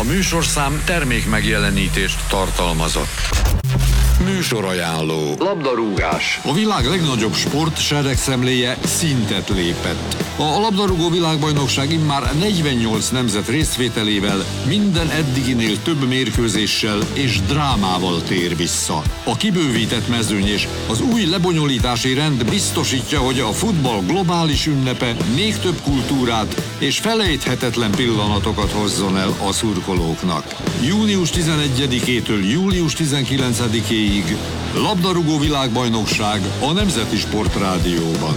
műsorszám termék megjelenítést tartalmazott. Műsorajánló. Labdarúgás. A világ legnagyobb sport seregszemléje szintet lépett. A labdarúgó világbajnokság immár 48 nemzet részvételével minden eddiginél több mérkőzéssel és drámával tér vissza. A kibővített mezőny és az új lebonyolítási rend biztosítja, hogy a futball globális ünnepe még több kultúrát és felejthetetlen pillanatokat hozzon el a szurkolóknak. Június 11-től július 19-ig labdarúgó világbajnokság a Nemzeti Sportrádióban.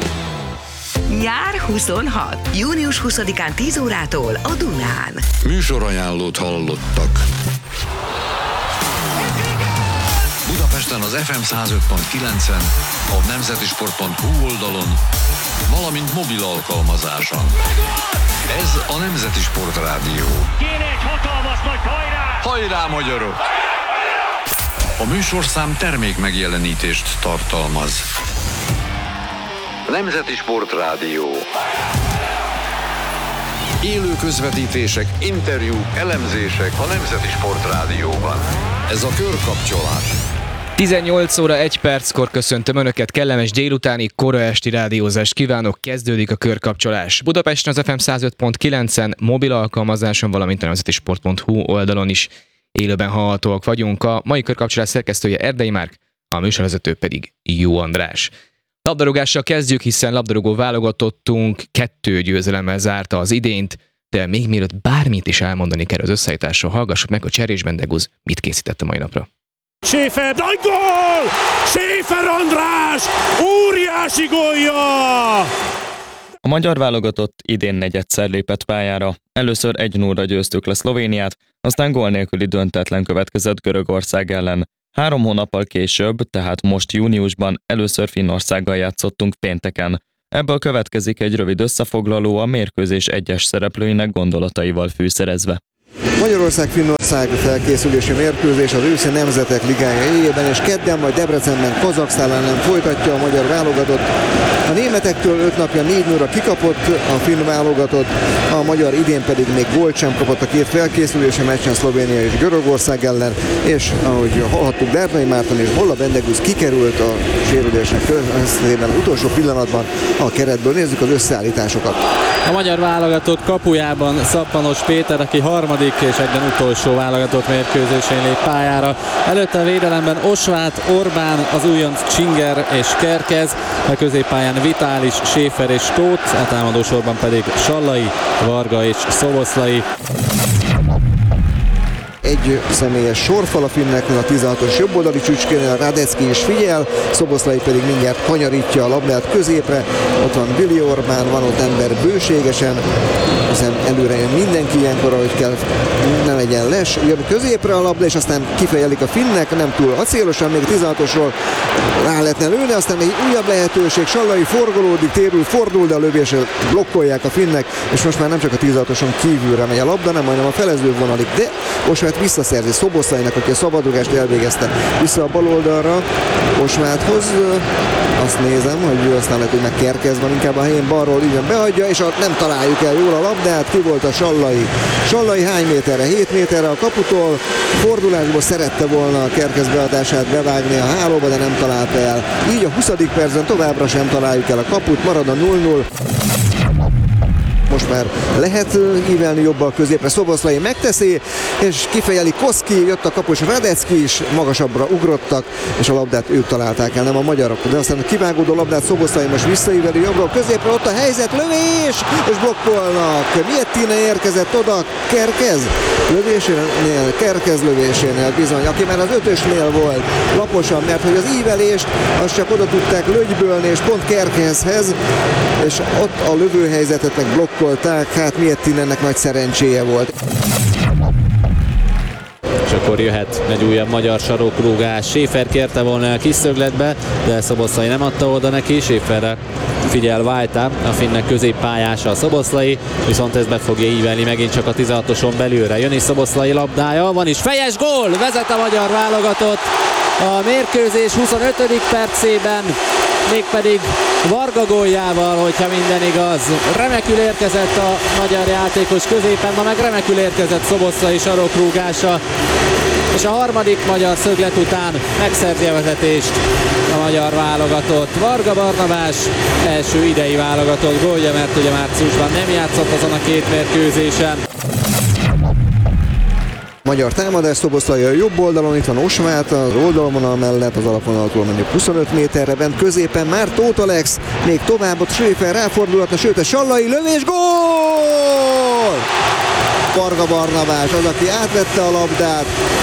Nyár 26. Június 20-án 10 órától a Dunán. Műsorajánlót hallottak. Budapesten az FM 105.9-en, a nemzetisport.hu oldalon, valamint mobil alkalmazáson. Ez a Nemzeti Sportrádió. Kéne egy hatalmas nagy hajrá! Hajrá, magyarok! A műsorszám termék megjelenítést tartalmaz. Nemzeti Sportrádió. Élő közvetítések, interjúk, elemzések a Nemzeti Sportrádióban. Ez a Körkapcsolás. 18 óra 1 perckor köszöntöm Önöket, kellemes délutáni, kora esti rádiózást kívánok, kezdődik a Körkapcsolás. Budapesten az FM 105.9-en, mobil alkalmazáson, valamint a nemzetisport.hu oldalon is élőben hallhatóak vagyunk. A mai Körkapcsolás szerkesztője Erdei Márk, a műsorvezető pedig Jó András. Labdarúgással kezdjük, hiszen labdarúgó válogatottunk 2 győzelemmel zárta az idényt, de még mielőtt bármit is elmondani kell az összeállításról, hallgassuk meg, hogy Cserés Bendegúz mit készített a mai napra. Schäfer, nagy gól! Schäfer András! Óriási gólja! A magyar válogatott idén negyedszer lépett pályára. Először 1-0-ra győztük le Szlovéniát, aztán gól nélküli döntetlen következett Görögország ellen. 3 hónappal később, tehát most júniusban először Finnországgal játszottunk pénteken. Ebből következik egy rövid összefoglaló a mérkőzés egyes szereplőinek gondolataival fűszerezve. Magyarország-Finnország felkészülési mérkőzés az őszi nemzetek ligája éjjében, és kedden majd Debrecenben Kazaksztán ellen folytatja a magyar válogatott. A németektől 5 napja 4-0-ra kikapott a finn válogatott, a magyar idén pedig még gólt sem kapott a 2 felkészülési meccsen, Szlovénia és Görögország ellen, és ahogy hallhattuk, Erdei Márton és Bolla Bendegúz kikerült a sérülésnek következtében utolsó pillanatban a keretből. Nézzük az összeállításokat. A magyar válogatott kapujában Szappanos Péter, aki harmadik és egyben utolsó válogatott mérkőzésén lép pályára. Előtte a védelemben Osvát, Orbán, az újonc Csinger és Kerkez, a középpályán Vitális, Schäfer és Tóth, a támadósorban pedig Sallai, Varga és Szoboszlai. Egy személyes sorfal a finneknél, a 16-os jobboldali csücskénél, Radecki is figyel, Szoboszlai pedig mindjárt kanyarítja a labdát középre, ott van Billy Orbán, van ott ember bőségesen, hiszen előre jön mindenki ilyenkor, ahogy kell, ne legyen les, jön középre a labda, és aztán kifejelik a finnek, nem túl acélosan, még 16-osról rá lehetne lőni, aztán egy újabb lehetőség, Sallai forgolódik, térül, fordul, de a lövéssel blokkolják a finnek, és most már nem csak a 16-oson kívülre megy a labda, nem majdnem a felező vonalig, de Osvát visszaszerzi Szoboszlainak, aki a szabadugást elvégezte, vissza a bal oldalra Osváthoz, azt nézem, hogy ő aztán lehet, hogy meg Kerkez van inkább a helyén, balról igen behagyja, és nem találjuk el jól a labdát, ki volt a Sallai. Sallai hány méterre? 7 méterre a kaputól, fordulásból szerette volna a Kerkez beadását bevágni a hálóba, de nem találta el. Így a 20. percben továbbra sem találjuk el a kaput, marad a 0-0. Most már lehet ívelni jobban a középre, Szoboszlai megteszi, és kifejeli Koszki, jött a kapus Radecki is, magasabbra ugrottak, és a labdát ők találták el, nem a magyarok. De aztán a kivágódó labdát Szoboszlai most visszaíveli jobbra, középre, ott a helyzet, lövés, és blokkolnak. Miettine érkezett oda, Kerkez lövésénél, Kerkez lövésénél bizony, aki már az 5-ösnél volt laposan, mert hogy az ívelést azt csak oda tudták lögybölni, és pont Kerkezhez, és ott a lövőhelyzetet meg blokkolták, hát Miettinennek nagy szerencséje volt. És akkor jöhet egy újabb magyar sarokrúgás. Schäfer kérte volna a kis szögletbe, de Szoboszlai nem adta oda neki. Schäferre figyel Vajta, a finnek középpályása a Szoboszlai, viszont ez be fogja ívelni megint csak a 16-oson belőle. Jön is Szoboszlai labdája, van is fejes gól, vezet a magyar válogatott a mérkőzés 25. percében. mégpedig Varga góljával, hogyha minden igaz. Remekül érkezett a magyar játékos középen, ma meg remekül érkezett Szoboszlai sarokrúgása, és a harmadik magyar szöglet után megszerzi a vezetést a magyar válogatott. Varga Barnabás első idei válogatott gólja, mert ugye márciusban nem játszott azon a két mérkőzésen. Magyar támadás, Szoboszlai a jobb oldalon, itt van Osváth az oldalvonal mellett, az alapvonaltól mondjuk 25 méterre, bent középen már Tóth Alex, még tovább ott Schäfer ráfordulhatna, sőt a Sallai lövés, gól! Varga Barnabás az, aki átvette a labdát,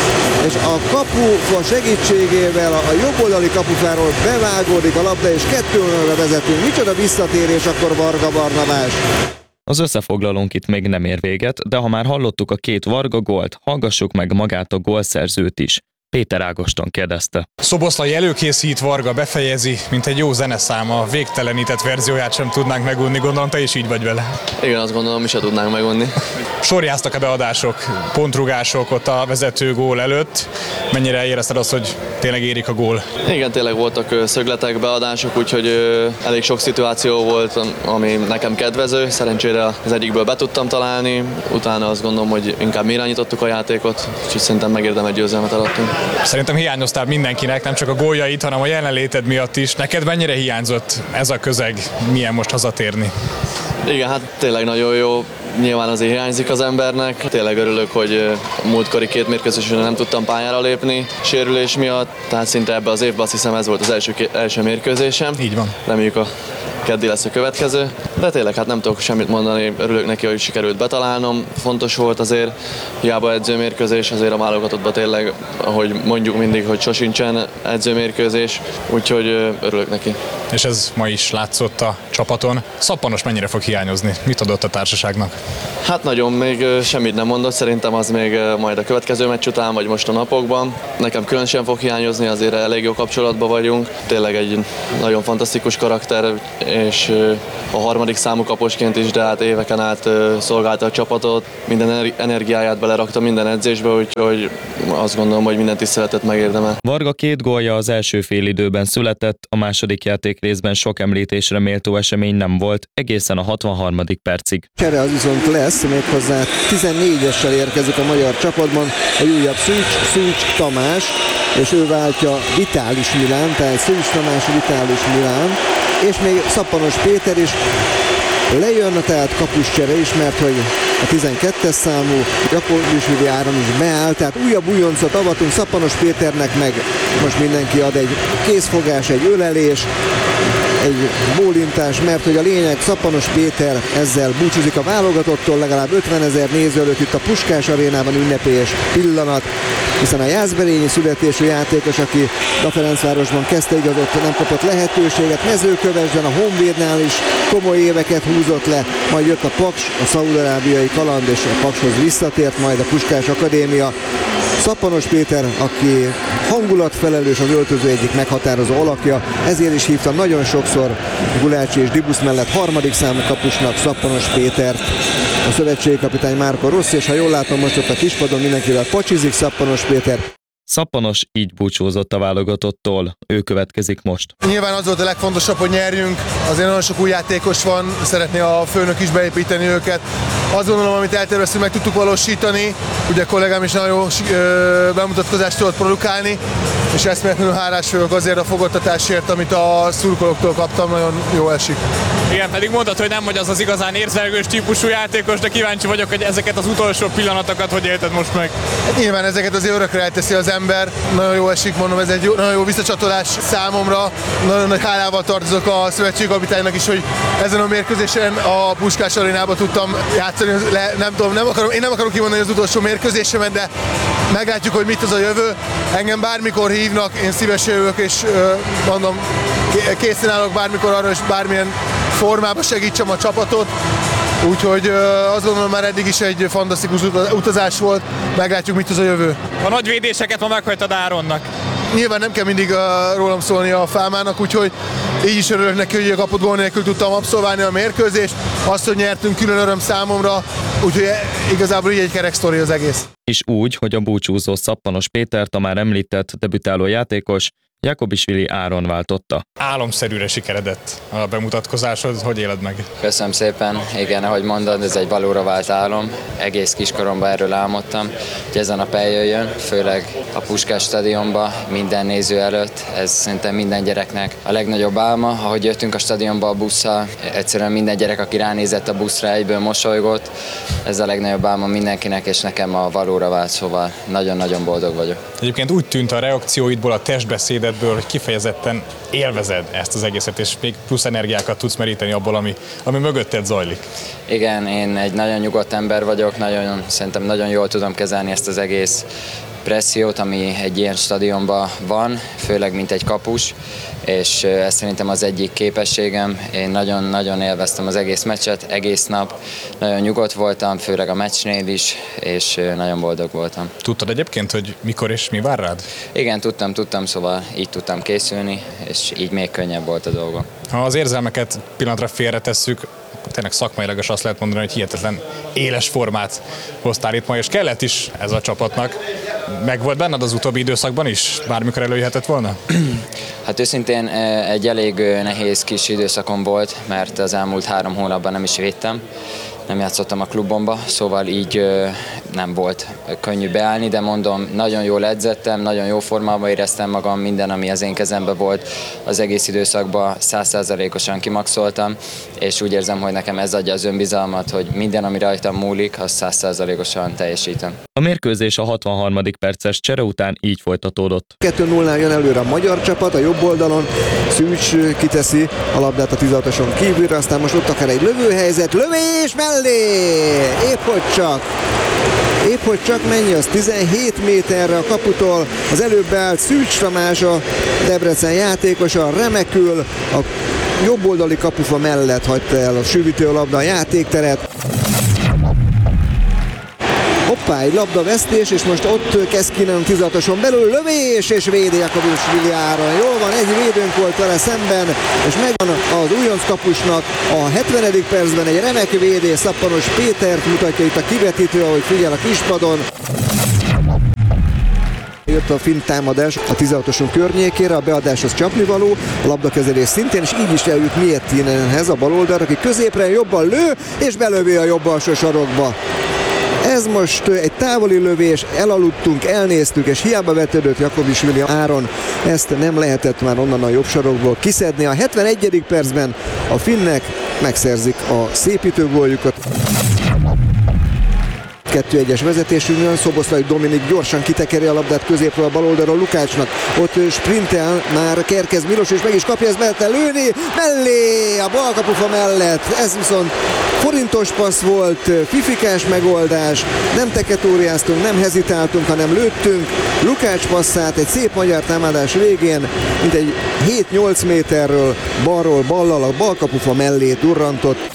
és a kapufa segítségével a jobb oldali kapufáról bevágódik a labda, és 2-0-ra vezetünk. Micsoda visszatérés akkor Varga Barnabás. Az összefoglalónk itt még nem ér véget, de ha már hallottuk a két Varga gólt, hallgassuk meg magát a gólszerzőt is. Péter Ágoston kérdezte. Szoboszlai előkészít, Varga befejezi, mint egy jó zeneszám, a végtelenített verzióját sem tudnánk megunni, gondolom te is így vagy vele. Igen, azt gondolom, mi se tudnánk megunni. Sorjáztak a beadások, pontrugások ott a vezető gól előtt, mennyire érezted azt, hogy tényleg érik a gól? Igen, tényleg voltak szögletek, beadások, úgyhogy elég sok szituáció volt, ami nekem kedvező. Szerencsére az egyikből be tudtam találni, utána azt gondolom, hogy inkább mi irányítottuk a játékot, úgyhogy szerintem megérdemelt győzelmet adtunk. Szerintem hiányoztál mindenkinek, nem csak a góljait, hanem a jelenléted miatt is. Neked mennyire hiányzott ez a közeg, milyen most hazatérni? Igen, hát tényleg nagyon jó. Nyilván azért hiányzik az embernek. Tényleg örülök, hogy múltkori két mérkőzésen nem tudtam pályára lépni sérülés miatt. Tehát szinte ebbe az évben azt hiszem ez volt az első mérkőzésem. Így van. Reméljük a keddi lesz a következő. De tényleg hát nem tudok semmit mondani, örülök neki, hogy sikerült betalálnom. Fontos volt azért, hiába edzőmérkőzés, azért a válogatottban tényleg, ahogy mondjuk mindig, hogy sosincsen edzőmérkőzés, úgyhogy örülök neki. És ez ma is látszott a csapaton. Szappanos mennyire fog hiányozni? Mit adott a társaságnak? Hát nagyon, még semmit nem mondott, szerintem az még majd a következő meccs után, vagy most a napokban. Nekem különösen fog hiányozni, azért elég jó kapcsolatban vagyunk. Tényleg egy nagyon fantasztikus karakter, és a harmadik számú kaposként is, de hát éveken át szolgálta a csapatot, minden energiáját belerakta minden edzésbe, úgyhogy azt gondolom, hogy minden tiszteletet megérdemel. Varga két gólja az első félidőben született, a második játékrészben sok említésre méltó esemény nem volt, egészen a 63. percig. Csere az viszont lesz, méghozzá 14-essel érkezik a magyar csapatban a újabb Szűcs Tamás, és ő váltja Vitális Milán, tehát Szűcs Tamás, Vitális Milán, és még Szappanos Péter is lejön, tehát kapuscsere is, mert hogy a 12-es számú Jakovisvili Áron is beáll, tehát újabb újoncot avatunk, Szappanos Péternek meg most mindenki ad egy kézfogás, egy ölelés, egy bólintás, mert hogy a lényeg, Szappanos Péter ezzel búcsúzik a válogatottól, legalább 50 000 néző előtt itt a Puskás arénában ünnepélyes pillanat, hiszen a jászberényi születésű játékos, aki a Ferencvárosban kezdte igazot, nem kapott lehetőséget, Mezőkövesden, a Honvédnál is komoly éveket húzott le, majd jött a Paks, a szaúd-arábiai kaland, és a Pakshoz visszatért, majd a Puskás Akadémia. Szappanos Péter, aki hangulatfelelős, az öltöző egyik meghatározó alakja, ezért is hívtam nagyon sokszor Gulácsi és Dibusz mellett harmadik számú kapusnak Szappanos Pétert. A szövetségi kapitány Márko Rossi, és ha jól látom, most ott a kispadon mindenkivel pacsizik Szappanos Péter. Szappanos így búcsúzott a válogatottól, ő következik most. Nyilván az volt a legfontosabb, hogy nyerjünk, azért nagyon sok új játékos van, szeretné a főnök is beépíteni őket. Azt gondolom, amit elterveztünk, meg tudtuk valósítani, ugye a kollégám is nagyon jó bemutatkozást tudott produkálni, és eszméletlenül hálás vagyok azért a fogadtatásért, amit a szurkolóktól kaptam, nagyon jó esik. Igen, pedig mondtad, hogy nem vagy az az igazán érzelgős típusú játékos, de kíváncsi vagyok, hogy ezeket az utolsó pillanatokat hogy élted most meg. Hát nyilván ezeket azért örökre elteszi az ember, nagyon jó esik, mondom, ez egy nagyon jó visszacsatolás számomra, nagyon nagy hálával tartozok a szövetségi kapitánynak is, hogy ezen a mérkőzésen a Puskás arénában tudtam játszani, én nem akarom kimondani az utolsó mérkőzésemet, de meglátjuk, hogy mit az a jövő. Engem bármikor hívnak, én szívesen jövök, és mondom, készen állok bármikor arra, és bármilyen formában segítsem a csapatot. Úgyhogy azt gondolom, már eddig is egy fantasztikus utazás volt, meglátjuk, mit az a jövő. A nagy védéseket ma meghagytad Áronnak. Nyilván nem kell mindig rólam szólni a Fámának, úgyhogy így is örülök neki, hogy a kapott gól nélkül tudtam abszolválni a mérkőzést. Azt, hogy nyertünk, külön öröm számomra, úgyhogy igazából így egy kerek sztori az egész. És úgy, hogy a búcsúzó Szappanos Pétert, a már említett debütáló játékos Jakobisvili Áron váltotta. Álomszerűre sikeredett a bemutatkozásod, hogy éled meg? Köszönöm szépen, igen, ahogy mondod, ez egy valóra vált álom. Egész kiskoromban erről álmodtam, hogy ezen a nap eljöjjön, főleg a Puskás stadionba, minden néző előtt. Ez szerintem minden gyereknek a legnagyobb álma. Ahogy jöttünk a stadionba a busszal, egyszerűen minden gyerek, aki ránézett a buszra, egyből mosolygott. Ez a legnagyobb álma mindenkinek, és nekem a valóra vált, szóval nagyon-nagyon boldog vagyok. Egyébként úgy tűnt a reakcióidból, a testbeszédedből, hogy kifejezetten élvezed ezt az egészet, és még plusz energiákat tudsz meríteni abból, ami mögötted zajlik. Igen, én egy nagyon nyugodt ember vagyok, szerintem nagyon jól tudom kezelni ezt az egész pressziót, ami egy ilyen stadionban van, főleg mint egy kapus, és ez szerintem az egyik képességem. Én nagyon-nagyon élveztem az egész meccset, egész nap, nagyon nyugodt voltam, főleg a meccsnél is, és nagyon boldog voltam. Tudtad egyébként, hogy mikor és mi vár rád? Igen, tudtam, szóval így tudtam készülni, és így még könnyebb volt a dolgom. Ha az érzelmeket pillanatra félretesszük, tényleg szakmailag is azt lehet mondani, hogy hihetetlen éles formát hoztál itt ma, és kellett is ez a csapatnak. Meg volt benned az utóbbi időszakban is? Bármikor előjöhetett volna? Hát őszintén egy elég nehéz kis időszakom volt, mert az elmúlt 3 hónapban nem is védtem. Nem játszottam a klubomba, szóval így nem volt könnyű beállni, de mondom, nagyon jól edzettem, nagyon jó formában éreztem magam, minden, ami az én kezemben volt, az egész időszakban 100%-osan kimaxoltam, és úgy érzem, hogy nekem ez adja az önbizalmat, hogy minden, ami rajtam múlik, az 100%-osan teljesítem. A mérkőzés a 63. perces csere után így folytatódott. 2-0-nál jön előre a magyar csapat, a jobb oldalon Szűcs kiteszi a labdát a 16-oson kívülre, aztán most ott akár egy lövőhelyzet, lövés mellé! Épp hogy csak mennyi, az 17 méterre a kaputól, az előbb állt Szűcs Tamás, a Debrecen játékosa, remekül a jobboldali kapufa mellett hagyta el a süvítő labda a játékteret. Hoppá, egy labdavesztés, és most ott Keskinen 16-oson belül, lövés, és védi Jakobisvili Áron. Jól van, egy védőnk volt vele szemben, és megvan az újonc kapusnak a 70. percben egy remek védés, Szappanos Pétert mutatja itt a kivetítő, ahogy figyel a kispadon. Jött a finn támadás a 16-oson környékére, a beadáshoz csapnivaló, a labdakezelés szintén, és így is eljut Miettinenhez a baloldalra, aki középre jobban lő, és belövi a jobb alsó sarokba. Ez most egy távoli lövés, elaludtunk, elnéztük, és hiába vetődött Jakobisvili Áron, ezt nem lehetett már onnan a jobb sarokból kiszedni. A 71. percben a finnek megszerzik a szépítő góljukat. 2-1-es vezetésünkön Szoboszlai Dominik gyorsan kitekeri a labdát középről a baloldalról Lukácsnak. Ott sprintel, már Kerkez Milos, és meg is kapja, ezt lehet lőni, mellé, a bal kapufa mellett. Ez viszont forintos passz volt, fifikás megoldás, nem teketóriáztunk, nem hezitáltunk, hanem lőttünk. Lukács passzát egy szép magyar támadás végén, mint egy 7-8 méterről balról ballal a bal kapufa mellé durrantott.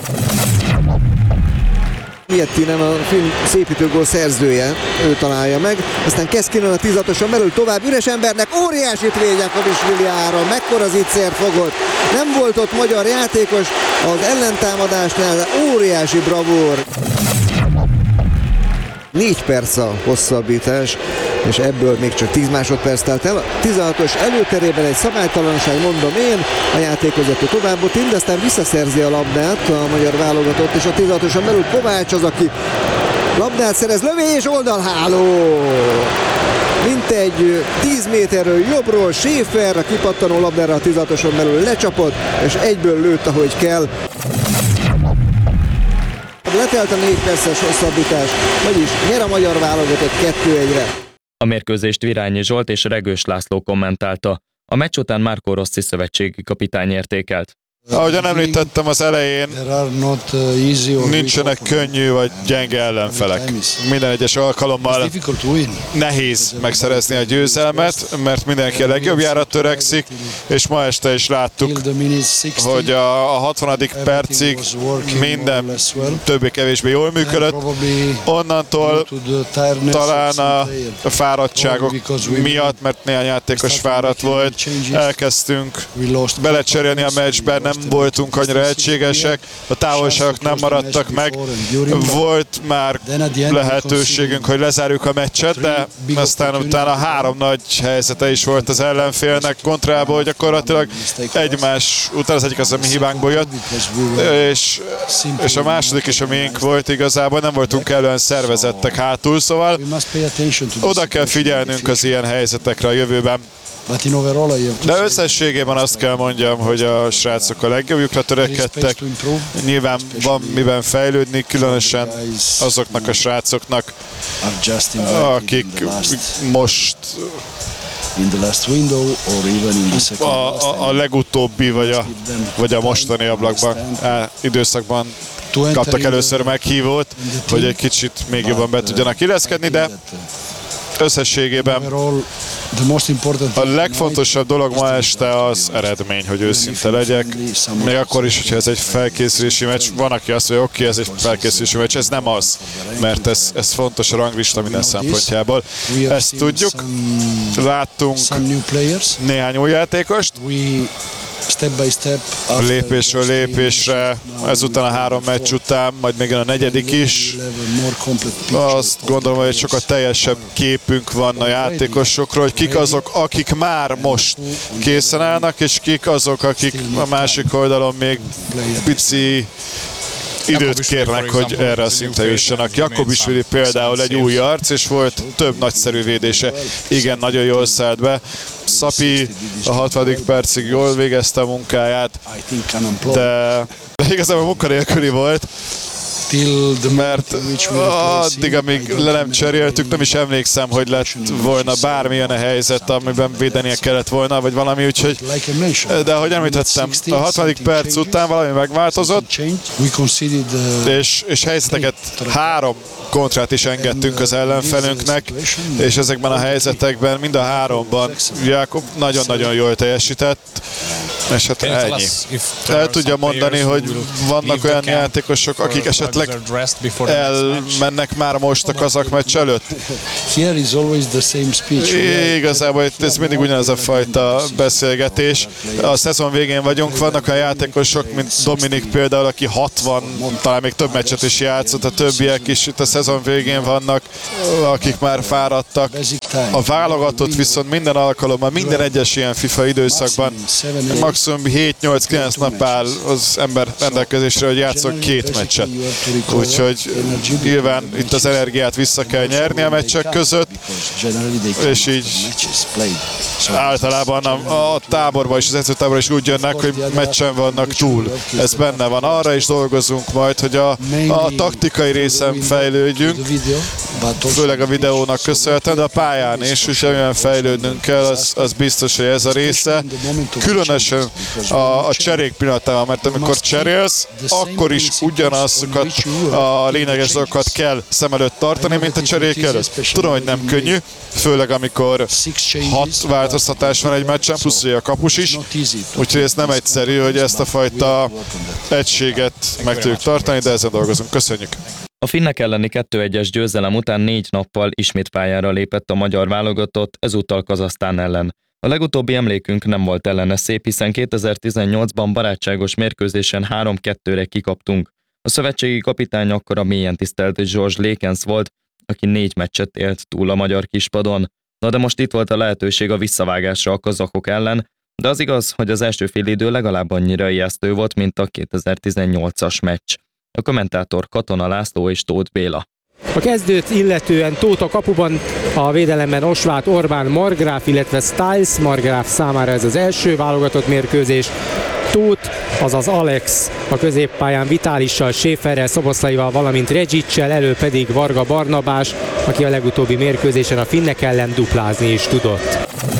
Miettinen a finn szépítőgól szerzője, ő találja meg, aztán Keskinen a 16-oson belül tovább üres embernek, óriásit véd Jakobisvili Áron, mekkora zicsert fogott, nem volt ott magyar játékos az ellentámadásnál, de óriási bravúr. 4 perc a hosszabbítás, és ebből még csak 10 másodperc telt el. A 16-os előterében egy szabálytalanság, mondom én, a játékvezető továbbot, de aztán visszaszerzi a labdát a magyar válogatott, és a 16-oson belül Kovács az, aki labdát szerez, lövés, oldalháló! Mintegy 10 méterről jobbról Schäfer a kipattanó labdára a 16-oson belül lecsapott, és egyből lőtt, ahogy kell. Letelt a 4 perces hosszabbítás, vagyis nyer a magyar válogatott 2-1-re. A mérkőzést Virányi Zsolt és Regős László kommentálta. A meccs után Marco Rossi szövetségi kapitány értékelt. Ahogyan említettem az elején, nincsenek könnyű vagy gyenge ellenfelek. Minden egyes alkalommal nehéz megszerezni a győzelmet, mert mindenki a legjobbjára törekszik, és ma este is láttuk, hogy a 60. percig minden többé-kevésbé jól működött. Onnantól talán a fáradtságok miatt, mert néhány játékos fáradt volt, elkezdtünk belecserélni a meccsben, nem voltunk annyira egységesek, a távolságok nem maradtak meg. Volt már lehetőségünk, hogy lezárjuk a meccset, de aztán utána 3 nagy helyzete is volt az ellenfélnek kontrából, hogy gyakorlatilag egymás után az egyik az a mi hibánkból jött, és a második is a miénk volt igazából, nem voltunk elően szervezettek hátul, szóval oda kell figyelnünk az ilyen helyzetekre a jövőben. De összességében azt kell mondjam, hogy a srácok a legjobbjukra törekedtek. Nyilván van miben fejlődni, különösen azoknak a srácoknak, akik most a legutóbbi vagy a mostani ablakban, időszakban kaptak először meghívót, hogy egy kicsit még jobban be tudjanak illeszkedni, de összességében a legfontosabb dolog ma este az eredmény, hogy őszinte legyek. Még akkor is, hogyha ez egy felkészülési meccs, van, aki azt mondja, oké, ez egy felkészülési meccs, ez nem az, mert ez fontos a ranglista minden szempontjából. Ezt tudjuk, láttunk néhány új játékost, lépésről lépésre, ezután a 3 meccs után, majd még a 4. is. Azt gondolom, hogy sokkal teljesebb képünk van a játékosokról, hogy kik azok, akik már most készen állnak, és kik azok, akik a másik oldalon még pici időt kérnek, hogy erre a szintre jussanak. Jakobisvili például egy új arc, és volt több nagyszerű védése. Igen, nagyon jól szállt be. Szapi a 60. percig jól végezte a munkáját, de igazából munkanélküli volt, mert addig, amíg le nem cseréltük, nem is emlékszem, hogy lett volna bármilyen a helyzet, amiben védenie kellett volna, vagy valami, úgyhogy, de ahogy említettem, a 60. perc után valami megváltozott, és helyzeteket 3 kontrát is engedtünk az ellenfelünknek, és ezekben a helyzetekben mind a 3-ban Jákob nagyon-nagyon jól teljesített, és hát ennyi. El tudja mondani, hogy vannak olyan játékosok, akik esetleg elmennek már most a kazak meccs előtt? Igazából ez mindig ugyanaz a fajta beszélgetés. A szezon végén vagyunk, vannak olyan játékosok, mint Dominik például, aki 60, talán még több meccset is játszott, a többiek is itt a szezon végén vannak, akik már fáradtak. A válogatott viszont minden alkalommal, minden egyes ilyen FIFA időszakban maximum 7-8-9 nap áll az ember rendelkezésre, hogy játszon 2 meccset. Úgyhogy nyilván itt az energiát vissza kell nyerni a meccsek között, és így általában a táborban és az edzőtáborban is úgy jönnek, hogy meccsen vannak túl. Ez benne van. Arra is dolgozunk majd, hogy a taktikai részen fejlődjünk, főleg a videónak köszönhetően, de a pályán is, és amilyen fejlődnünk kell, az biztos, hogy ez a része. Különösen a cserék pillanatában, mert amikor cserélsz, akkor is ugyanazokat a lényeges dolgokat kell szem előtt tartani, mint a cserék előtt. Tudom, hogy nem könnyű, főleg amikor 6 változtatás van egy meccsen, plusz a kapus is, úgyhogy ez nem egyszerű, hogy ezt a fajta egységet meg tudjuk tartani, de ezen dolgozunk. Köszönjük! A finnek elleni 2-1-es győzelem után 4 nappal ismét pályára lépett a magyar válogatott, ezúttal Kazahsztán ellen. A legutóbbi emlékünk nem volt ellene szép, hiszen 2018-ban barátságos mérkőzésen 3-2-re kikaptunk. A szövetségi kapitány akkor a mélyen tisztelt George Lekens volt, aki 4 meccset élt túl a magyar kispadon. Na de most itt volt a lehetőség a visszavágásra a kazakok ellen, de az igaz, hogy az első félidő legalább annyira ijesztő volt, mint a 2018-as meccs. A kommentátor Katona László és Tóth Béla. A kezdőt illetően Tóth a kapuban, a védelemben Osváth, Orbán, Margráf, illetve Stiles. Margráf számára ez az első válogatott mérkőzés. Tóth, azaz Alex a középpályán Vitálissal, Schäferrel, Szoboszlaival, valamint Reggicsel, elő pedig Varga Barnabás, aki a legutóbbi mérkőzésen a finnek ellen duplázni is tudott.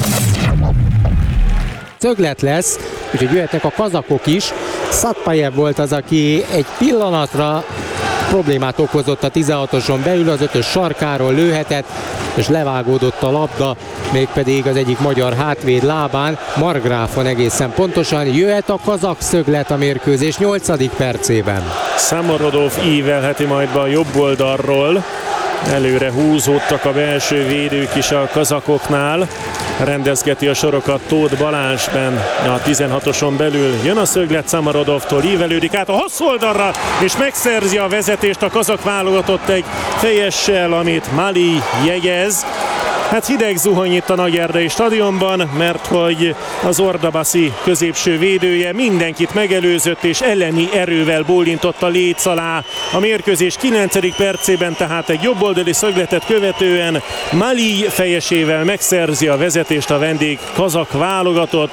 Szöglet lesz, úgyhogy jöhetnek a kazakok is. Szatpajev volt az, aki egy pillanatra problémát okozott a 16-oson belül, az 5-ös sarkáról lőhetett, és levágódott a labda, mégpedig az egyik magyar hátvéd lábán, Margráfon egészen pontosan. Jöhet a kazak szöglet a mérkőzés 8. percében. Samorodov ívelheti majd be a jobb oldalról. Előre húzódtak a belső védők is a kazakoknál. rendezgeti a sorokat Tóth Balázsben a 16-oson belül. Jön a szöglet Szamarodovtól, ívelődik át a hosszú oldalra, és megszerzi a vezetést a kazak válogatott egy fejessel, amit Mali jegyez. Hát hideg zuhany itt a Nagyerdei stadionban, mert hogy az Ordabaszi középső védője mindenkit megelőzött, és elleni erővel bólintott a léc alá. A mérkőzés 9. percében tehát egy jobboldali szögletet követően Mali fejesével megszerzi a vezetést a vendég kazak válogatott.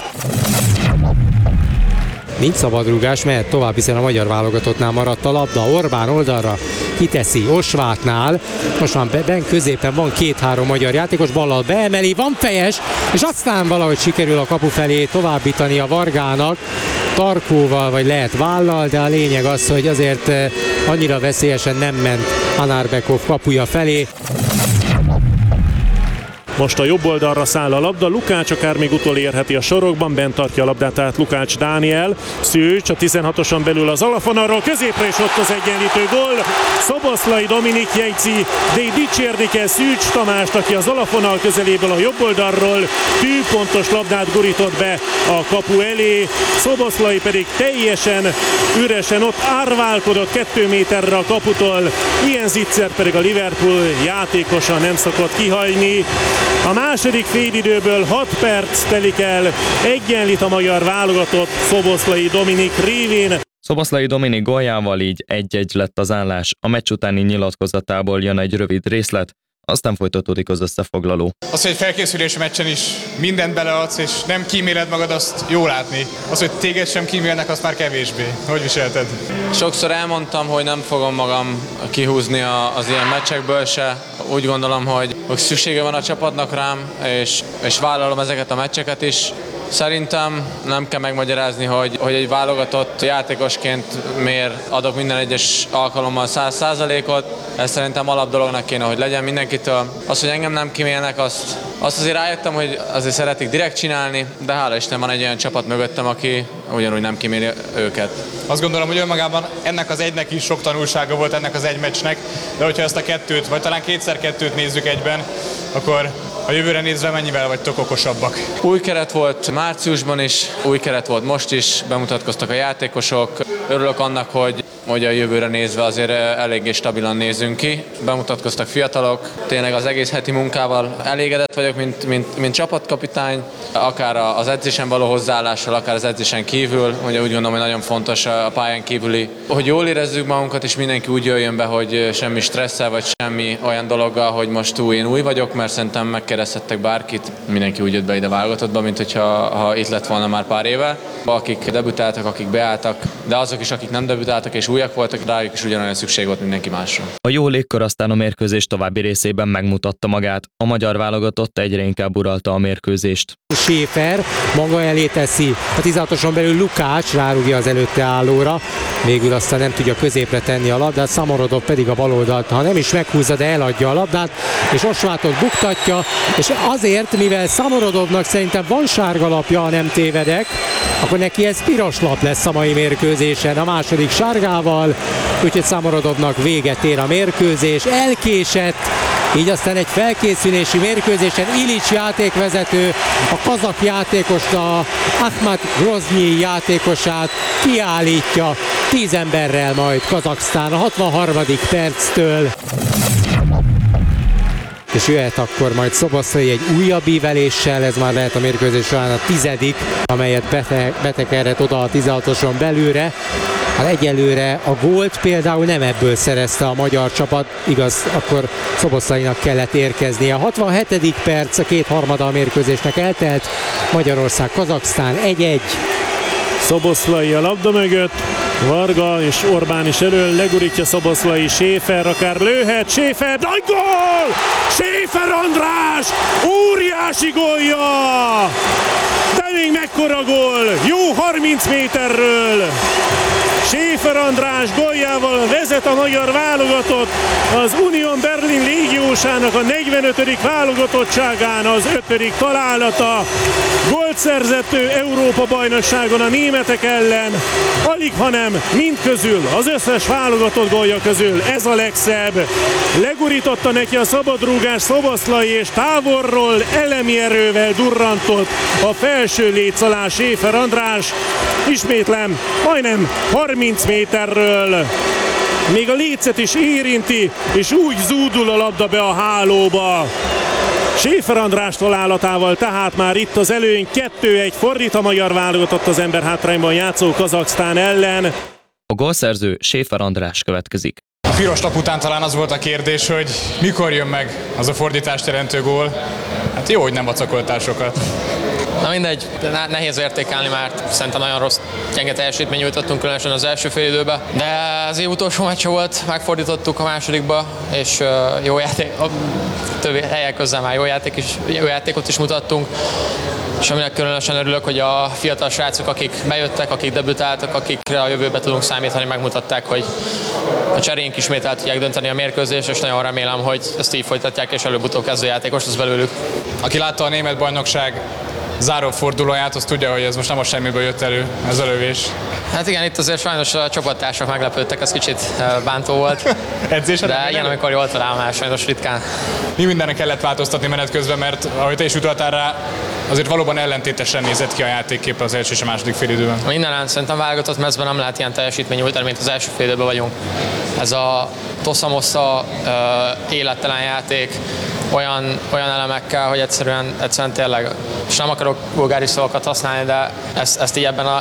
Nincs szabadrúgás, mehet tovább, hiszen a magyar válogatottnál maradt a labda. Orbán oldalra kiteszi Osvátnál. Most már ben középen van 2-3 magyar játékos, ballal beemeli, van fejes, és aztán valahogy sikerül a kapu felé továbbítani a Vargának. Tarkóval, vagy lehet vállal, de a lényeg az, hogy azért annyira veszélyesen nem ment Anarbekov kapuja felé. Most a jobb oldalra száll a labda, Lukács akár még utolérheti a sorokban, bent tartja a labdát, tehát Lukács Dániel. Szűcs a 16-oson belül az alapvonalról, középre is ott az egyenlítő gól. Szoboszlai Dominik jegyzi, de dicsérni kell Szűcs Tamást, aki az alapvonal közeléből a jobb oldalról tűpontos labdát gurított be a kapu elé. Szoboszlai pedig teljesen üresen ott árválkodott 2 méterre a kaputól. Ilyen zicsert pedig a Liverpool játékosa nem szokott kihagyni. A második félidőből 6 perc telik el, egyenlít a magyar válogatott Szoboszlai Dominik révén. Szoboszlai Dominik góljával így 1-1 lett az állás. A meccs utáni nyilatkozatából jön egy rövid részlet, aztán folytatódik az összefoglaló. Az, hogy egy felkészülési meccsen is mindent beleadsz, és nem kíméled magad, azt jó látni. Az, hogy téged sem kímélnek, azt már kevésbé. Hogy viselted? Sokszor elmondtam, hogy nem fogom magam kihúzni az ilyen meccsekből se. Úgy gondolom, hogy szüksége van a csapatnak rám, és vállalom ezeket a meccseket is. Szerintem nem kell megmagyarázni, hogy egy válogatott játékosként miért adok minden egyes alkalommal 100%-ot. Ez szerintem alapdolognak kéne, hogy legyen mindenkitől. Az, hogy engem nem kímélnek, azt azért rájöttem, hogy azért szeretik direkt csinálni, de hála Isten van egy olyan csapat mögöttem, aki ugyanúgy nem kíméli őket. Azt gondolom, hogy önmagában ennek az egynek is sok tanulsága volt, ennek az egy meccsnek, de hogyha ezt a kettőt, vagy talán 2x2-t nézzük egyben, akkor a jövőre nézve mennyivel vagytok okosabbak? Új keret volt márciusban is, új keret volt most is, bemutatkoztak a játékosok. Örülök annak, hogy a jövőre nézve azért eléggé stabilan nézünk ki. Bemutatkoztak fiatalok, tényleg az egész heti munkával elégedett vagyok, mint csapatkapitány, akár az edzésen való hozzáállással, akár az edzésen kívül. Ugye úgy gondolom, hogy nagyon fontos a pályán kívüli, hogy jól érezzük magunkat, és mindenki úgy jöjjön be, hogy semmi stresszel, vagy semmi olyan dologgal, hogy most én új vagyok, mert szerintem megkérdezhettek bárkit, mindenki úgy jött be ide válogatottba, mint hogyha itt lett volna már pár éve. Akik debütáltak, akik beálltak, de azok is, akik nem debütáltak és újak voltak, rájuk is ugyanolyan szükség volt mindenki másra. A jó légkör aztán a mérkőzés további részében megmutatta magát. A magyar válogatott egyre inkább uralta a mérkőzést. Schäfer maga elé teszi, a 16-oson belül Lukács rárúgja az előtte állóra, végül aztán nem tudja középre tenni a labdát, Szamorodov pedig a baloldalt, ha nem is meghúzza, de eladja a labdát, és Osvátot buktatja, és azért, mivel Szamorodovnak szerintem van sárga lapja, ha nem tévedek, akkor neki ez piros lap lesz a mai mérkőzésen, a második sárgával, úgyhogy Szamorodovnak véget ér a mérkőzés, elkésett, így aztán egy felkészülési mérkőzésen Ilics játékvezető a kazak játékost, a Ahmad Groznyi játékosát kiállítja 10 emberrel majd Kazaksztán a 63. perctől. És jöhet akkor majd Szoboszlai egy újabb íveléssel, ez már lehet a mérkőzés során a 10., amelyet betekerhet oda a 16-oson belülre. Hát egyelőre a gólt például nem ebből szerezte a magyar csapat, igaz, akkor Szoboszlainak kellett érkeznie. A 67. perc, a 2/3 a mérkőzésnek eltelt, Magyarország Kazaksztán 1-1. Szoboszlai a labda mögött, Varga és Orbán is elől, legurítja Szoboszlai, Schäfer akár lőhet, Schäfer, nagy gól! Schäfer András, óriási gólja! De még mekkora gól, jó 30 méterről! Schäfer András góljával vezet a magyar válogatott az Union Berlin légiós játékosának a 45. válogatottságán az 5. találata. Gólt szerzett ő Európa-bajnokságon a németek ellen, alig hanem mindközül, az összes válogatott gólja közül ez a legszebb. Legurította neki a szabadrúgás Szoboszlai, és távolról elemi erővel durrantott a felső léc alá Schäfer András. Ismétlem, majdnem 30 méterről. Még a lécet is érinti, és úgy zúdul a labda be a hálóba. Schäfer András találatával tehát már itt az előny. 2-1 fordít a magyar válogatott az emberhátrányban játszó Kazaksztán ellen. A gólszerző Schäfer András következik. A piros lap után talán az volt a kérdés, hogy mikor jön meg az a fordítást jelentő gól. Hát jó, hogy nem vacakoltál sokat. Na mindegy, nehéz értékelni, mert szerintem nagyon rossz, gyenge teljesítmény nyújtottunk, különösen az első fél időben. De az év utolsó meccse volt, megfordítottuk a másodikba, és jó játék, a többi helyek közben már jó játékot is mutattunk. És aminek különösen örülök, hogy a fiatal srácok, akik bejöttek, akik debütáltak, akikre a jövőben tudunk számítani, megmutatták, hogy a cserénk ismét el tudják dönteni a mérkőzést, és nagyon remélem, hogy ezt így folytatják, és előbb-utóbb kezdőjátékos lesz belőlük. Aki látta a német bajnokság záró fordulóját, az tudja, hogy ez most nem a semmiből jött elő, ez a lövés. Hát igen, itt azért sajnos a csapattársak meglepődtek, ez kicsit bántó volt. Edzésen? De ilyen, amikor jól talál, már sajnos ritkán. Mi mindenre kellett változtatni menet közben, mert ahogy te is utaltál rá, azért valóban ellentétesen nézett ki a játékkép az első és a második félidőben. Mindenen szerintem válogatott mezben nem lehet ilyen teljesítmény nyújtani, mint az első félidőben vagyunk. Ez a tosza-mossza élettelen játék, olyan elemekkel, hogy egyszerűen tényleg, és nem akarok vulgáris szavakat használni, de ezt így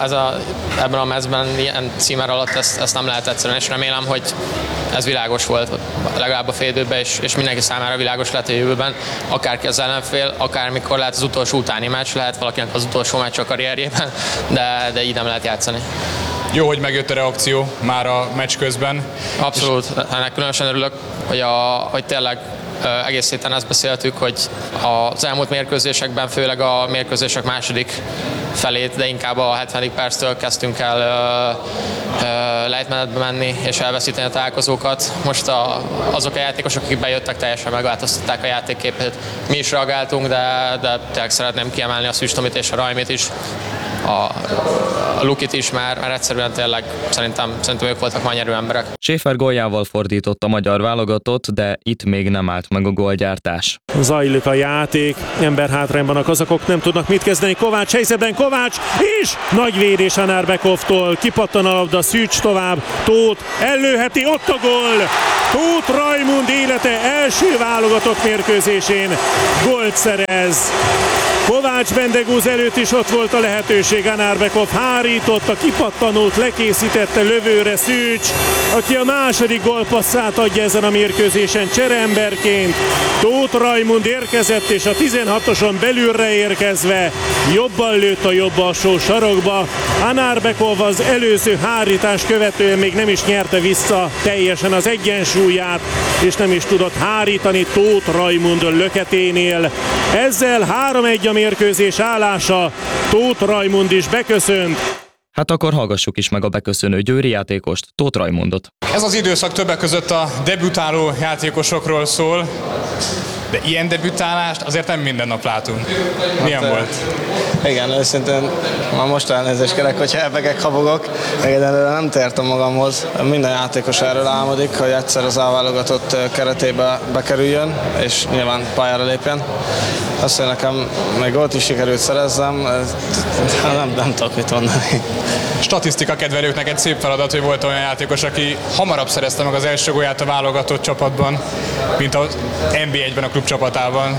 ebben a mezben, ilyen címer alatt ezt nem lehet egyszerűen, és remélem, hogy ez világos volt legalább a fél időben, és mindenki számára világos lehet a jövőben, akárki az ellenfél, akármikor lehet az utolsó utáni meccs, lehet valakinek az utolsó meccs a karrierjében, de így nem lehet játszani. Jó, hogy megjött a reakció már a meccs közben. Abszolút, ennek különösen örülök, hogy tényleg egész héten ezt beszéltük, hogy az elmúlt mérkőzésekben, főleg a mérkőzések második felét, de inkább a 70. perctől kezdtünk el lejtmenetbe menni és elveszíteni a találkozókat. Most azok a játékosok, akik bejöttek, teljesen megváltoztatták a játékképét. Mi is reagáltunk, de tényleg szeretném kiemelni a Szűcs-Tomit és a Rajmit is, a Lukit is, mert egyszerűen tényleg szerintem ők voltak ma nyerő emberek. Schäfer góljával fordított a magyar válogatott, de itt még nem állt meg a gólgyártás. Zajlik a játék, emberhátrányban a kazakok nem tudnak mit kezdeni. Kovács helyzetben, Kovács, és nagy védés Anárbekovtól. Kipattan a labda, Szűcs tovább, Tóth ellőheti, ott a gól! Tóth Rajmund élete első válogatott mérkőzésén gólt szerez. Kovács Bendegúz előtt is ott volt a lehetőség, Anarbekov hárította, kipattanót lekészítette lövőre Szűcs, aki a második gólpasszát adja ezen a mérkőzésen csereemberként. Tóth Rajmund érkezett, és a 16-oson belülre érkezve jobban lőtt a jobb alsó sarokba. Anarbekov az előző hárítás követően még nem is nyerte vissza teljesen az egyensúlyát, és nem is tudott hárítani Tóth Rajmund löketénél. Ezzel 3-1 a mérkőzés állása, Tóth Rajmund is beköszönt. Hát akkor hallgassuk is meg a beköszönő győri játékost, Tóth Rajmundot. Ez az időszak többek között a debütáló játékosokról szól, de ilyen debütálást azért nem minden nap látunk. Milyen volt? Igen, őszintén már most elnézést kérek, hogyha elvegek, habogok. Egyelőre nem tértem magamhoz. Minden játékos erről álmodik, hogy egyszer az A-válogatott keretébe bekerüljön, és nyilván pályára lépjen. Azt, hogy nekem még gólt is sikerült szerezzem, nem tudok mit mondani. Statisztika kedvelőknek egy szép feladat, hogy volt olyan játékos, aki hamarabb szerezte meg az első gólját a válogatott csapatban, mint az NB1-ben a klubcsapatában.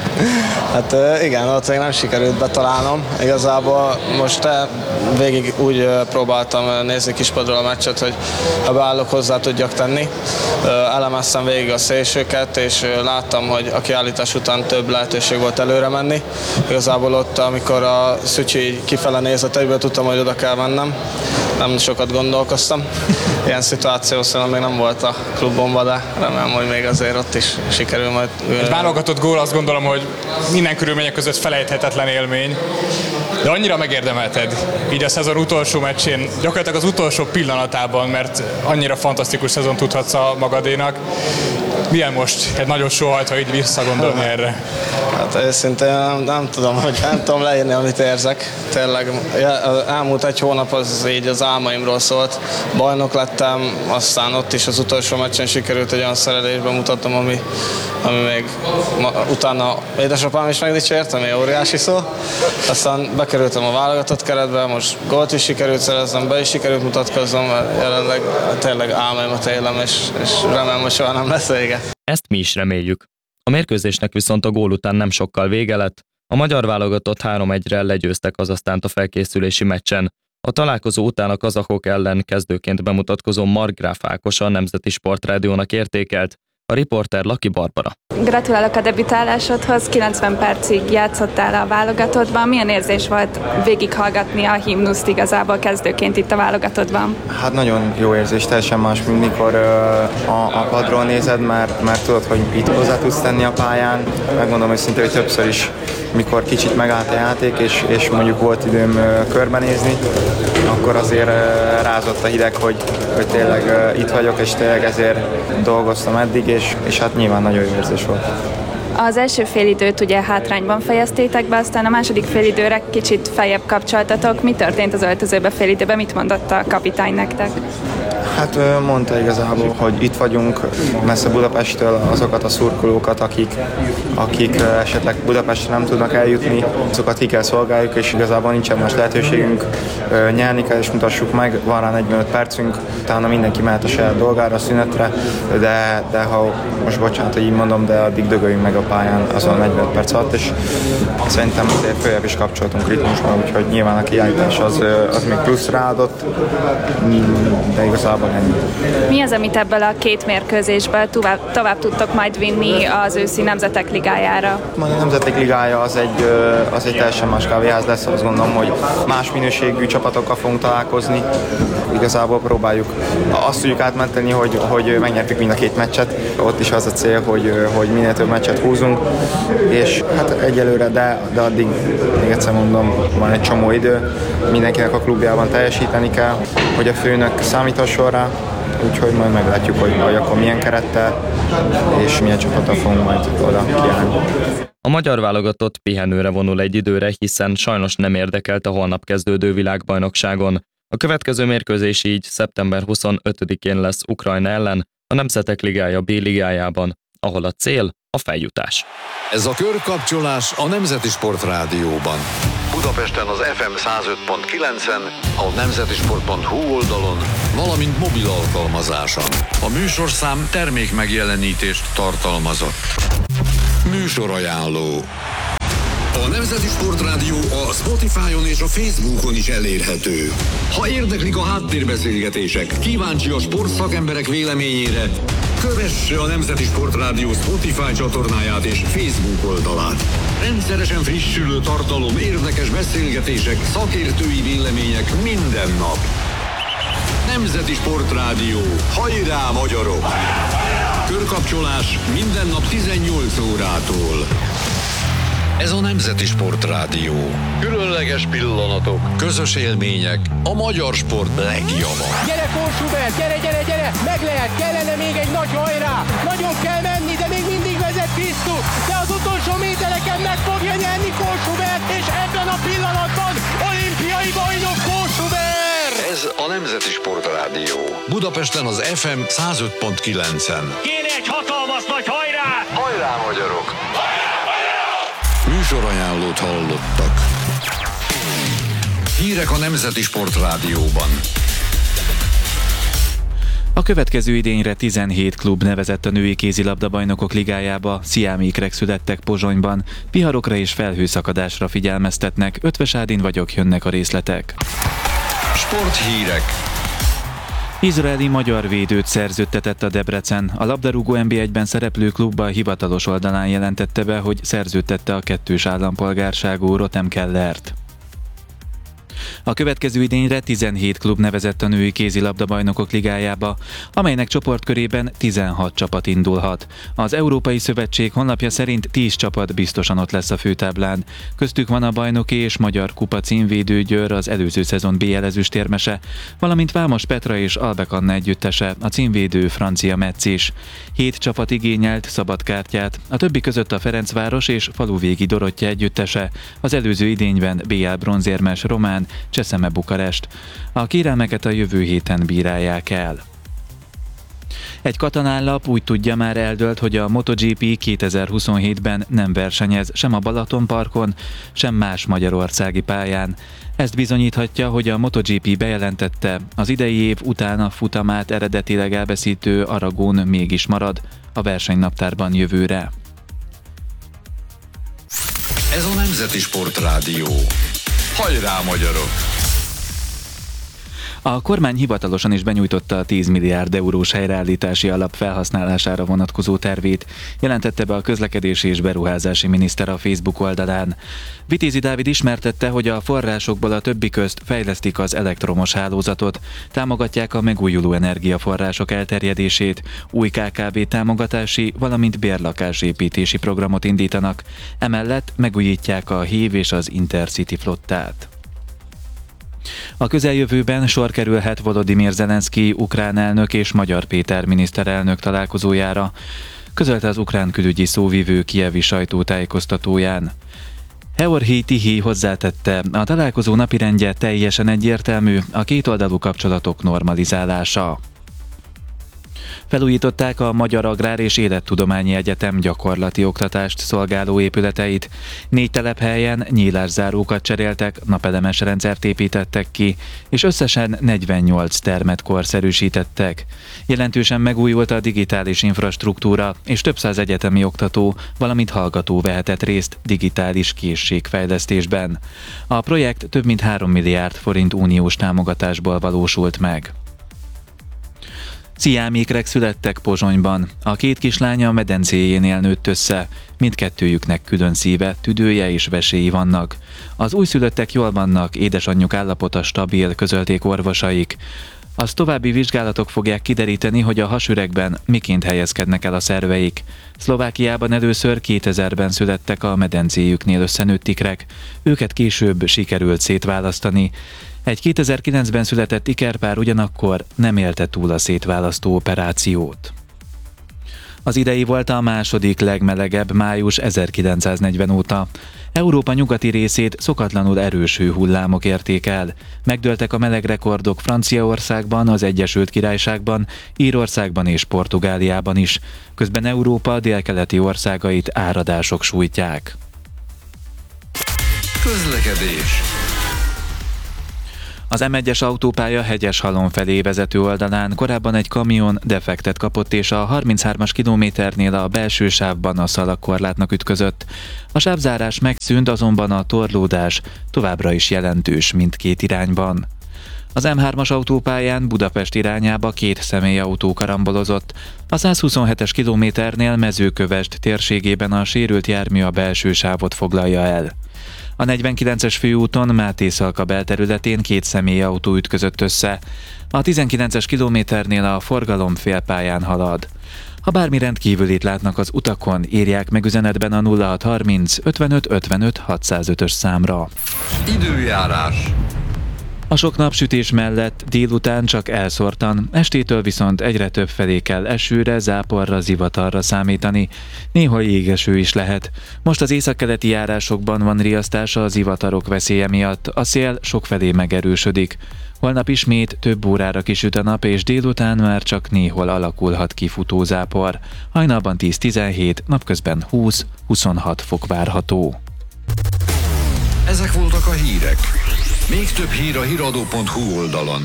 Hát igen, ott még nem sikerült betalálnom. Igazából most végig úgy próbáltam nézni kispadról a meccset, hogy ha beállok, hozzá tudjak tenni. Elemeztem végig a szélsőket, és láttam, hogy a kiállítás után több lehetőség volt előre menni. Igazából ott, amikor a Szücsi kifele nézett egyből, tudtam, hogy oda kell mennem. Nem sokat gondolkoztam. ilyen szituáció szerintem még nem volt a klubomban, de remélem, hogy még azért ott is sikerül majd. Egy válogatott gól, azt gondolom, hogy minden körülmények között felejthetetlen élmény, de annyira megérdemelted így a szezon utolsó meccsén, gyakorlatilag az utolsó pillanatában, mert annyira fantasztikus szezon tudhatsz a magadénak. Milyen most egy nagyon sóhajt, ha így visszagondolni erre? Hát őszintén nem tudom leírni, amit érzek. Tényleg elmúlt egy hónap az így az álmaimról szólt. Bajnok lettem, aztán ott is az utolsó meccsen sikerült egy olyan szerelésbe mutatnom, ami még utána édesapám is megdicsért, ami óriási szó. Aztán bekerültem a válogatott keretbe, most gólt is sikerült szereznem, be is sikerült mutatkoznom, mert jelenleg tényleg álmaimat élem, és remélem, hogy soha nem lesz vége. Ezt mi is reméljük. A mérkőzésnek viszont a gól után nem sokkal vége lett. A magyar válogatott 3-1-re legyőztek Kazahsztánt a felkészülési meccsen. A találkozó után a kazahok ellen kezdőként bemutatkozó Markgraf Ákos a Nemzeti Sportrádiónak értékelt. A riporter Laki Barbara. Gratulálok a debütálásodhoz, 90 percig játszottál a válogatottban. Milyen érzés volt végighallgatni a himnuszt igazából kezdőként itt a válogatottban? Hát nagyon jó érzés, teljesen más, mint mikor a padról nézed, mert tudod, hogy itt hozzá tudsz tenni a pályán. Megmondom őszintén, hogy többször is, mikor kicsit megállt a játék, és mondjuk volt időm körbenézni, akkor azért rázott a hideg, hogy tényleg itt vagyok, és tényleg ezért dolgoztam eddig, és hát nyilván nagyon jó érzés volt. Az első félidőt ugye hátrányban fejeztétek be, aztán a második félidőre kicsit feljebb kapcsoltatok. Mi történt az öltözőbe félidőben? Mit mondott a kapitány nektek? Hát mondta igazából, hogy itt vagyunk messze Budapesttől, azokat a szurkolókat, akik esetleg Budapestre nem tudnak eljutni, azokat ki kell szolgáljuk, és igazából nincsen más lehetőségünk, nyerni kell és mutassuk meg, van rá 45 percünk, utána mindenki mehet a saját dolgára, a szünetre, de ha most bocsánat, hogy így mondom, de addig dögöljünk meg a pályán azon 45 perc alatt, és szerintem azért följebb is kapcsoltunk ritmusban, úgyhogy nyilván a kiállítás az még plusz ráadott, de igazából ennyi. Mi az, amit ebből a két mérkőzésből tovább tudtok majd vinni az őszi Nemzetek Ligájára? A Nemzetek Ligája az egy teljesen más kávéház lesz, azt gondolom, hogy más minőségű csapatokkal fogunk találkozni. Igazából próbáljuk azt tudjuk átmenteni, hogy megnyertük mind a két meccset. Ott is az a cél, hogy minél több meccset húzunk, és hát egyelőre, de addig még egyszer mondom, van egy csomó idő, mindenkinek a klubjában teljesíteni kell, hogy a főnök számíthasson rá, úgyhogy majd meglátjuk, hogy akkor milyen kerettel és milyen csapattal fogunk majd oda kiállni. A magyar válogatott pihenőre vonul egy időre, hiszen sajnos nem érdekelt a holnap kezdődő világbajnokságon. A következő mérkőzés így szeptember 25-én lesz Ukrajna ellen, a Nemzetek Ligája B ligájában, ahol a cél a feljutás. Ez a körkapcsolás a Nemzeti Sportrádióban. Budapesten az FM 105.9-en, a nemzetisport.hu oldalon, valamint mobil alkalmazáson. A műsorszám termék megjelenítést tartalmazott. Műsorajánló. A Nemzeti Sportrádió a Spotify-on és a Facebookon is elérhető. Ha érdeklik a háttérbeszélgetések, kíváncsi a sportszakemberek véleményére, kövesse a Nemzeti Sportrádió Spotify csatornáját és Facebook oldalát. Rendszeresen frissülő tartalom, érdekes beszélgetések, szakértői vélemények minden nap. Nemzeti Sportrádió. Hajrá, magyarok! Körkapcsolás minden nap 18 órától. Ez a Nemzeti Sportrádió. Különleges pillanatok, közös élmények, a magyar sport legjava. Gyere, Kósubert, gyere! Meg lehet, kellene még egy nagy hajrá! Nagyon kell menni, de még mindig vezet Krisztus! De az utolsó métereken meg fogja nyerni Kósubert, és ebben a pillanatban olimpiai bajnok Kósubert! Ez a Nemzeti Sportrádió. Budapesten az FM 105.9-en. Kéne egy hatalmas nagy hajrá! Hajrá, magyarok! Műsorajánlót hallottak. Hírek a Nemzeti Sportrádióban. A következő idényre 17 klub nevezett a női kézilabda-bajnokok ligájába, sziámékrek születtek Pozsonyban, viharokra és felhőszakadásra figyelmeztetnek, Ötvös Ádin vagyok, jönnek a részletek. Sporthírek. Izraeli magyar védőt szerződtetett a Debrecen. A labdarúgó NB1-ben szereplő klubba a hivatalos oldalán jelentette be, hogy szerződtette a kettős állampolgárságú Rotem Kellert. A következő idényre 17 klub nevezett a női kézilabda-bajnokok ligájába, amelynek csoportkörében 16 csapat indulhat. Az Európai Szövetség honlapja szerint 10 csapat biztosan ott lesz a főtáblán. Köztük van a bajnoki és magyar kupa címvédő Győr, az előző szezon BL ezüstérmese, valamint Vámos Petra és Albek Anna együttese, a címvédő francia Metz is. 7 csapat igényelt szabadkártyát, a többi között a Ferencváros és Faluvégi Dorottya együttese, az előző idényben BL bronzérmes román Cseszeme Bukarest. A kérelmeket a jövő héten bírálják el. Egy katanállap úgy tudja, már eldőlt, hogy a MotoGP 2027-ben nem versenyez sem a Balatonparkon, sem más magyarországi pályán. Ezt bizonyíthatja, hogy a MotoGP bejelentette, az idei év után a futamát eredetileg elveszítő Aragón mégis marad a versenynaptárban jövőre. Ez a Nemzeti Sportrádió. Hajrá, magyarok! A kormány hivatalosan is benyújtotta a 10 milliárd eurós helyreállítási alap felhasználására vonatkozó tervét, jelentette be a közlekedési és beruházási miniszter a Facebook oldalán. Vitézi Dávid ismertette, hogy a forrásokból a többi közt fejlesztik az elektromos hálózatot, támogatják a megújuló energiaforrások elterjedését, új KKV támogatási, valamint bérlakásépítési programot indítanak, emellett megújítják a HÍV és az Intercity flottát. A közeljövőben sor kerülhet Volodymyr Zelenszky ukrán elnök és Magyar Péter miniszterelnök találkozójára, közölte az ukrán külügyi szóvivő kijevi sajtótájékoztatóján. Georgij Tihij hozzátette, a találkozó napirendje teljesen egyértelmű, a kétoldalú kapcsolatok normalizálása. Felújították a Magyar Agrár és Élettudományi Egyetem gyakorlati oktatást szolgáló épületeit. 4 telephelyen nyílászárókat cseréltek, napelemes rendszert építettek ki, és összesen 48 termet korszerűsítettek. Jelentősen megújult a digitális infrastruktúra, és több száz egyetemi oktató, valamint hallgató vehetett részt digitális készségfejlesztésben. A projekt több mint 3 milliárd forint uniós támogatásból valósult meg. Sziámékrek születtek Pozsonyban. A 2 kislánya a medencéjénél nőtt össze. Mindkettőjüknek külön szíve, tüdője és veséi vannak. Az újszülöttek jól vannak, édesanyjuk állapota stabil, közölték orvosaik. Az további vizsgálatok fogják kideríteni, hogy a hasüregben miként helyezkednek el a szerveik. Szlovákiában először 2000-ben születtek a medencéjüknél összenőtt ikrek. Őket később sikerült szétválasztani. Egy 2009-ben született ikerpár ugyanakkor nem élte túl a szétválasztó operációt. Az idei volt a második legmelegebb május 1940 óta. Európa nyugati részét szokatlanul erős hőhullámok érték el. Megdőltek a melegrekordok Franciaországban, az Egyesült Királyságban, Írországban és Portugáliában is. Közben Európa délkeleti országait áradások sújtják. Közlekedés. Az M1-es autópálya Hegyeshalom felé vezető oldalán korábban egy kamion defektet kapott, és a 33-as kilométernél a belső sávban a szalagkorlátnak ütközött. A sávzárás megszűnt, azonban a torlódás továbbra is jelentős mindkét irányban. Az M3-as autópályán Budapest irányába 2 személyautó karambolozott. A 127-es kilométernél Mezőkövesd térségében a sérült jármű a belső sávot foglalja el. A 49-es főúton Máté-Szalka belterületén 2 személyautó ütközött össze. A 19-es kilométernél a forgalom félpályán halad. Ha bármi rendkívülit látnak az utakon, írják meg üzenetben a 0630 55 55 605-ös számra. Időjárás. A sok napsütés mellett délután csak elszórtan, estétől viszont egyre több felé kell esőre, záporra, zivatarra számítani. Néha jégeső is lehet. Most az északkeleti járásokban van riasztása a zivatarok veszélye miatt, a szél sokfelé megerősödik. Holnap ismét több órára kisüt a nap, és délután már csak néhol alakulhat ki futózápor. Hajnalban 10-17, napközben 20-26 fok várható. Ezek voltak a hírek. Még több hír a hiradó.hu oldalon.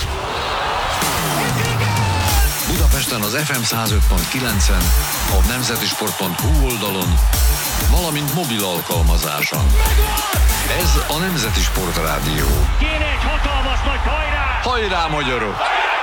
Budapesten az FM 105.9-en, a nemzetisport.hu oldalon, valamint mobil alkalmazáson. Ez a Nemzeti Sportrádió. Kéne egy hatalmas nagy hajrá! Hajrá, magyarok!